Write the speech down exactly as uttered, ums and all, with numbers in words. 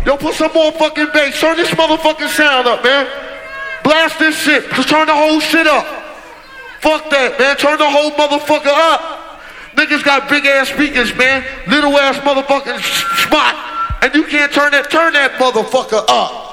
Yo, put some more fucking bass. Turn this motherfucking sound up, man. Blast this shit. Just turn the whole shit up. Fuck that, man. Turn the whole motherfucker up. Niggas got big ass speakers, man. Little ass motherfucking spot. And you can't turn that, turn that motherfucker up.